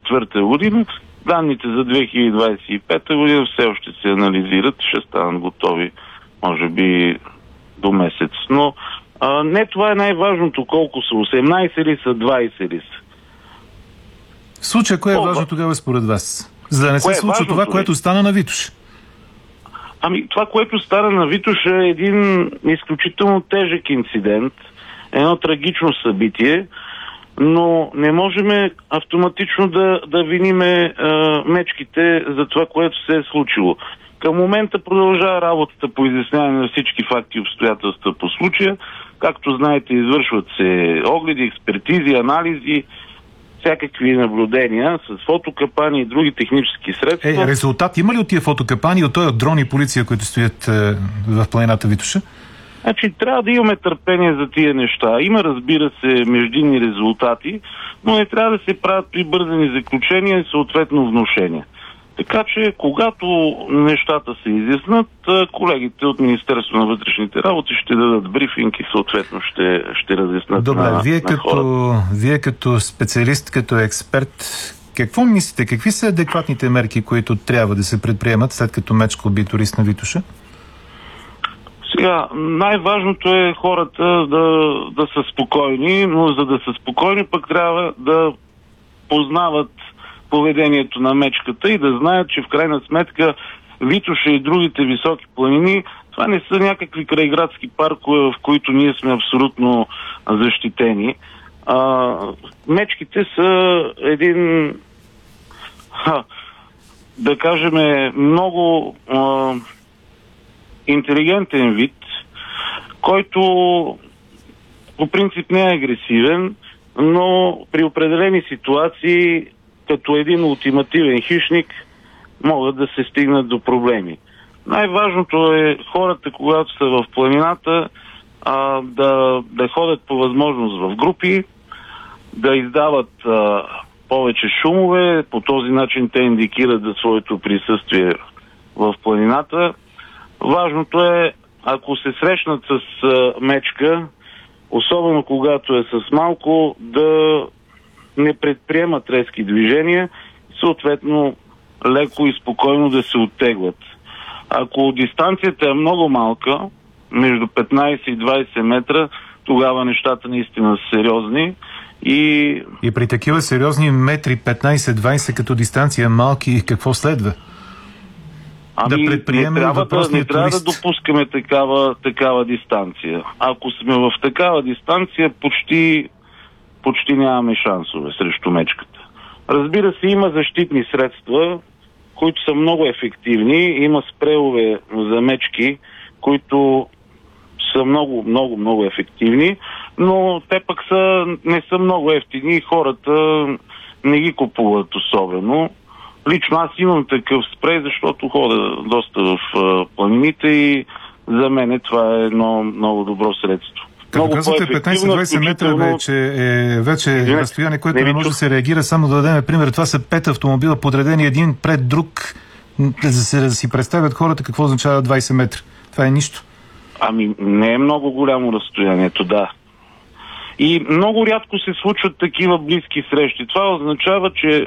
2024 година. Данните за 2025 година все още се анализират, ще станат готови, може би, до месец. Но не това е най-важното, колко са, 18 ли са, 20 ли са. В случая, кое е важно тогава според вас? За да не се случва това, което стана на Витоша? Това, което стана на Витоша е един изключително тежък инцидент, едно трагично събитие, но не можем автоматично да виниме мечките за това, което се е случило. Към момента продължава работата по изясняване на всички факти и обстоятелства по случая. Както знаете, извършват се огледи, експертизи, анализи, всякакви наблюдения с фотокапани и други технически средства. Резултат има ли от тия фотокапани, от дрон и полиция, които стоят в планината Витоша? Трябва да имаме търпение за тия неща. Има, разбира се, междинни резултати, но не трябва да се правят прибързани заключения и съответно внушения. Така че, когато нещата се изяснат, колегите от Министерството на вътрешните работи ще дадат брифинг и съответно ще разяснат. Добре, вие като специалист, като експерт, какво мислите? Какви са адекватните мерки, които трябва да се предприемат, след като мечка уби турист на Витоша? Сега, най-важното е хората да са спокойни, но за да са спокойни, пък трябва да познават поведението на мечката и да знаят, че в крайна сметка Витоша и другите високи планини, това не са някакви крайградски паркове, в които ние сме абсолютно защитени. Мечките са един, да кажем, много интелигентен вид, който по принцип не е агресивен, но при определени ситуации като един ултимативен хищник могат да се стигнат до проблеми. Най-важното е хората, когато са в планината, да ходят по възможност в групи, да издават повече шумове, по този начин те индикират за своето присъствие в планината. Важното е, ако се срещнат с мечка, особено когато е с малко, да не предприемат резки движения, съответно леко и спокойно да се оттеглят. Ако дистанцията е много малка, между 15 и 20 метра, тогава нещата наистина са сериозни. И при такива сериозни метри 15-20 като дистанция малки, какво следва? Да предприеме въпросния турист. Не трябва да допускаме такава дистанция. Ако сме в такава дистанция, почти нямаме шансове срещу мечката. Разбира се, има защитни средства, които са много ефективни. Има спреове за мечки, които са много ефективни, но те пък не са много ефтини и хората не ги купуват особено. Лично аз имам такъв спрей, защото ходя доста в планините и за мен това е едно много добро средство. Като казвате 15-20 метра, вече е разстояние, което не може да се реагира. Само да дадем пример. Това са 5 автомобила, подредени един пред друг, да си представят хората какво означава 20 метра. Това е нищо. Не е много голямо разстоянието, да. И много рядко се случват такива близки срещи. Това означава, че